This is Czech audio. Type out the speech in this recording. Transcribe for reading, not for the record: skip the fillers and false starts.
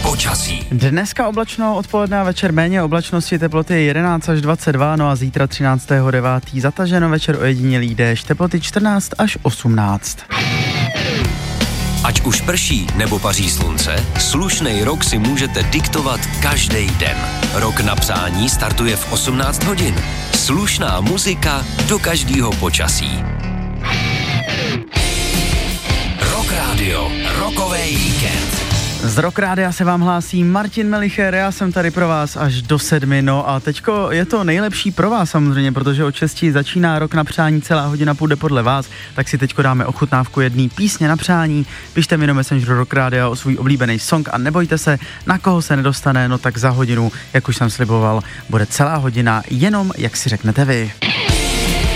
Počasí. Dneska oblačno, odpoledne a večer méně oblačnosti, teploty 11 až 22, no a zítra 13.9. zataženo, večer ojedinělý déšť, teploty 14 až 18. Ať už prší nebo paří slunce, slušnej rok si můžete diktovat každý den. Rok na přání startuje v 18 hodin. Slušná muzika do každého počasí. Rock Radio, rokovej víkend. Z Rock Rádia se vám hlásí Martin Melicher, já jsem tady pro vás až do 7, no a teďko je to nejlepší pro vás samozřejmě, protože od 6 začíná Rok na přání, celá hodina půjde podle vás, tak si teďko dáme ochutnávku jedné písně na přání, pište mi do Messengeru Rock Rádia o svůj oblíbený song a nebojte se, na koho se nedostane, no tak za hodinu, jak už jsem sliboval, bude celá hodina jenom jak si řeknete vy.